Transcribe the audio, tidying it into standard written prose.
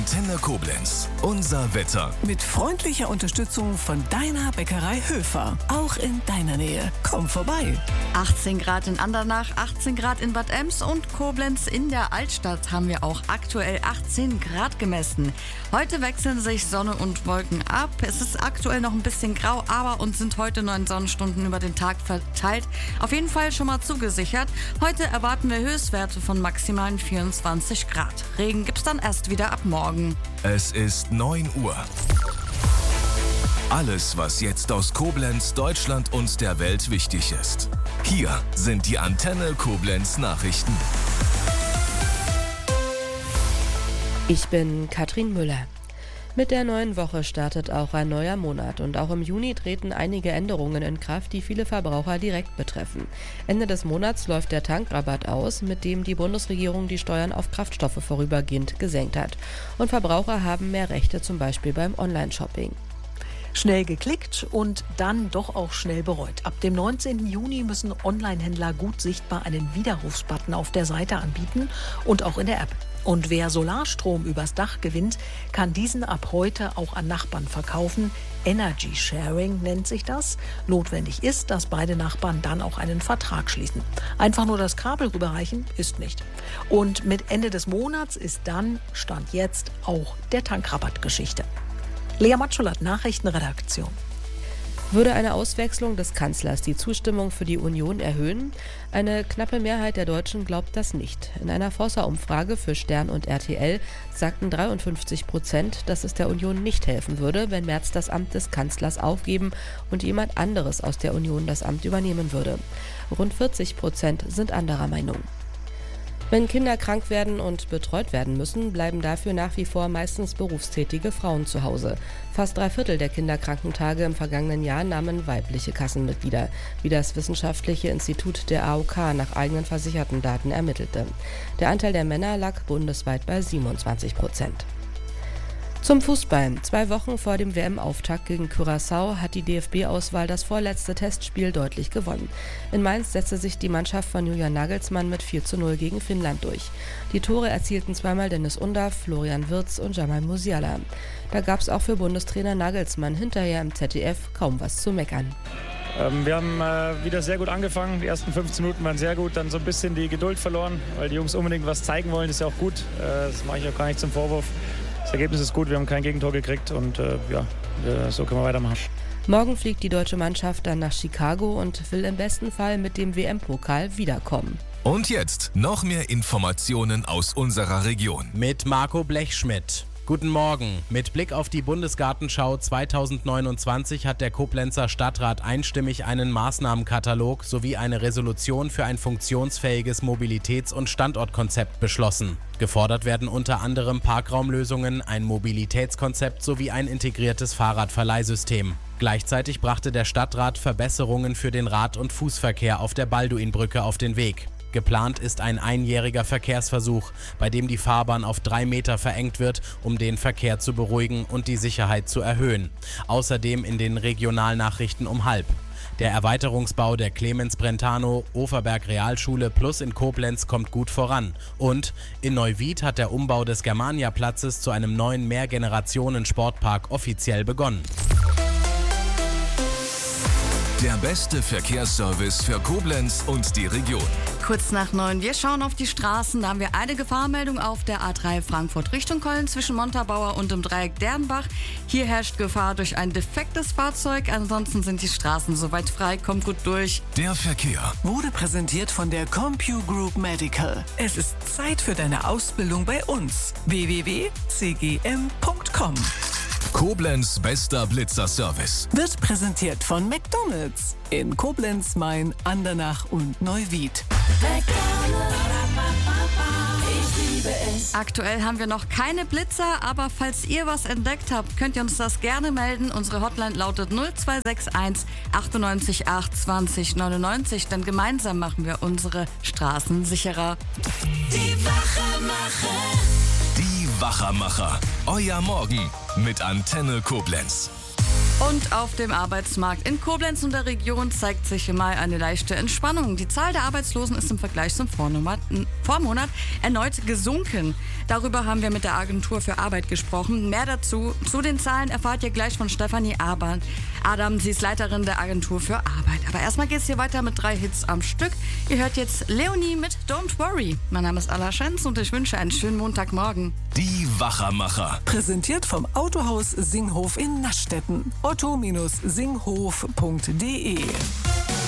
Antenne Koblenz. Unser Wetter. Mit freundlicher Unterstützung von deiner Bäckerei Höfer. Auch in deiner Nähe. Komm vorbei. 18 Grad in Andernach, 18 Grad in Bad Ems und Koblenz. In der Altstadt haben wir auch aktuell 18 Grad gemessen. Heute wechseln sich Sonne und Wolken ab. Es ist aktuell noch ein bisschen grau, aber uns sind heute 9 Sonnenstunden über den Tag verteilt. Auf jeden Fall schon mal zugesichert. Heute erwarten wir Höchstwerte von maximalen 24 Grad. Regen gibt's dann erst wieder ab morgen. Es ist 9 Uhr. Alles, was jetzt aus Koblenz, Deutschland und der Welt wichtig ist. Hier sind die Antenne Koblenz Nachrichten. Ich bin Katrin Müller. Mit der neuen Woche startet auch ein neuer Monat und auch im Juni treten einige Änderungen in Kraft, die viele Verbraucher direkt betreffen. Ende des Monats läuft der Tankrabatt aus, mit dem die Bundesregierung die Steuern auf Kraftstoffe vorübergehend gesenkt hat. Und Verbraucher haben mehr Rechte, zum Beispiel beim Online-Shopping. Schnell geklickt und dann doch auch schnell bereut. Ab dem 19. Juni müssen Online-Händler gut sichtbar einen Widerrufsbutton auf der Seite anbieten und auch in der App. Und wer Solarstrom übers Dach gewinnt, kann diesen ab heute auch an Nachbarn verkaufen. Energy Sharing nennt sich das. Notwendig ist, dass beide Nachbarn dann auch einen Vertrag schließen. Einfach nur das Kabel rüberreichen ist nicht. Und mit Ende des Monats ist dann, Stand jetzt, auch der Tankrabatt Geschichte. Lea Matschulat, Nachrichtenredaktion. Würde eine Auswechslung des Kanzlers die Zustimmung für die Union erhöhen? Eine knappe Mehrheit der Deutschen glaubt das nicht. In einer Forsa-Umfrage für Stern und RTL sagten 53%, dass es der Union nicht helfen würde, wenn Merz das Amt des Kanzlers aufgeben und jemand anderes aus der Union das Amt übernehmen würde. Rund 40% sind anderer Meinung. Wenn Kinder krank werden und betreut werden müssen, bleiben dafür nach wie vor meistens berufstätige Frauen zu Hause. Fast 3/4 der Kinderkrankentage im vergangenen Jahr nahmen weibliche Kassenmitglieder, wie das Wissenschaftliche Institut der AOK nach eigenen versicherten Daten ermittelte. Der Anteil der Männer lag bundesweit bei 27%. Zum Fußball. 2 Wochen vor dem WM-Auftakt gegen Curaçao hat die DFB-Auswahl das vorletzte Testspiel deutlich gewonnen. In Mainz setzte sich die Mannschaft von Julian Nagelsmann mit 4:0 gegen Finnland durch. Die Tore erzielten zweimal Dennis Undaff, Florian Wirtz und Jamal Musiala. Da gab es auch für Bundestrainer Nagelsmann hinterher im ZDF kaum was zu meckern. Wir haben wieder sehr gut angefangen. Die ersten 15 Minuten waren sehr gut, dann so ein bisschen die Geduld verloren, weil die Jungs unbedingt was zeigen wollen. Das ist ja auch gut. Das mache ich auch gar nicht zum Vorwurf. Das Ergebnis ist gut, wir haben kein Gegentor gekriegt und so können wir weitermachen. Morgen fliegt die deutsche Mannschaft dann nach Chicago und will im besten Fall mit dem WM-Pokal wiederkommen. Und jetzt noch mehr Informationen aus unserer Region. Mit Marco Blechschmidt. Guten Morgen. Mit Blick auf die Bundesgartenschau 2029 hat der Koblenzer Stadtrat einstimmig einen Maßnahmenkatalog sowie eine Resolution für ein funktionsfähiges Mobilitäts- und Standortkonzept beschlossen. Gefordert werden unter anderem Parkraumlösungen, ein Mobilitätskonzept sowie ein integriertes Fahrradverleihsystem. Gleichzeitig brachte der Stadtrat Verbesserungen für den Rad- und Fußverkehr auf der Balduinbrücke auf den Weg. Geplant ist ein einjähriger Verkehrsversuch, bei dem die Fahrbahn auf 3 Meter verengt wird, um den Verkehr zu beruhigen und die Sicherheit zu erhöhen. Außerdem in den Regionalnachrichten um 12:30. Der Erweiterungsbau der Clemens-Brentano-Oferberg-Realschule Plus in Koblenz kommt gut voran. Und in Neuwied hat der Umbau des Germania-Platzes zu einem neuen Mehrgenerationen-Sportpark offiziell begonnen. Der beste Verkehrsservice für Koblenz und die Region. Kurz nach 9. Wir schauen auf die Straßen. Da haben wir eine Gefahrmeldung auf der A3 Frankfurt Richtung Köln zwischen Montabaur und dem Dreieck Dernbach. Hier herrscht Gefahr durch ein defektes Fahrzeug. Ansonsten sind die Straßen soweit frei. Kommt gut durch. Der Verkehr Wurde präsentiert von der CompuGroup Medical. Es ist Zeit für deine Ausbildung bei uns. www.cgm.com. Koblenz bester Blitzerservice. Wird präsentiert von McDonald's in Koblenz, Main, Andernach und Neuwied. Aktuell haben wir noch keine Blitzer, aber falls ihr was entdeckt habt, könnt ihr uns das gerne melden. Unsere Hotline lautet 0261 98 8 20 99, denn gemeinsam machen wir unsere Straßen sicherer. Die Wachermacher. Euer Morgen mit Antenne Koblenz. Und auf dem Arbeitsmarkt in Koblenz und der Region zeigt sich im Mai eine leichte Entspannung. Die Zahl der Arbeitslosen ist im Vergleich zum Vormonat erneut gesunken. Darüber haben wir mit der Agentur für Arbeit gesprochen. Mehr dazu zu den Zahlen erfahrt ihr gleich von Stefanie Adam. Sie ist Leiterin der Agentur für Arbeit. Aber erstmal geht es hier weiter mit 3 Hits am Stück. Ihr hört jetzt Leonie mit Don't Worry. Mein Name ist Alla Schenz und ich wünsche einen schönen Montagmorgen. Die Wachermacher. Präsentiert vom Autohaus Singhof in Naschdetten. otto-singhof.de